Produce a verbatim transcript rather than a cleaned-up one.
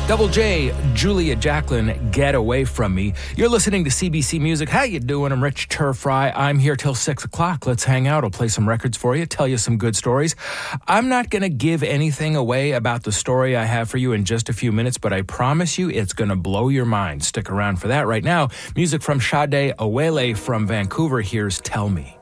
Double J, Julia Jacqueline, Get Away From Me. You're listening to C B C Music. How you doing? I'm Rich Turfry. I'm here till six o'clock. Let's hang out. I'll play some records for you, tell you some good stories. I'm not going to give anything away about the story I have for you in just a few minutes, but I promise you it's going to blow your mind. Stick around for that. Right now, music from Sade Awele from Vancouver. Here's Tell Me.